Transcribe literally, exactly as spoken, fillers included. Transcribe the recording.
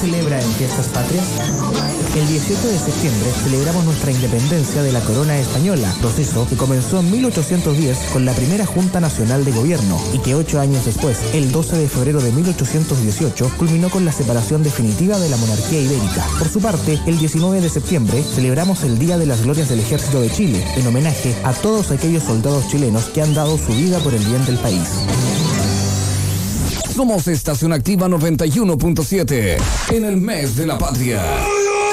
celebra en Fiestas Patrias? El dieciocho de septiembre celebramos nuestra independencia de la corona española, proceso que comenzó en mil ochocientos diez con la primera Junta Nacional de Gobierno y que ocho años después, el doce de febrero de mil ochocientos dieciocho, culminó con la separación definitiva de la monarquía ibérica. Por su parte, el diecinueve de septiembre celebramos el Día de las Glorias del Ejército de Chile, en homenaje a todos aquellos soldados chilenos que han dado su vida por el bien del país. Somos Estación Activa noventa y uno punto siete en el mes de la patria.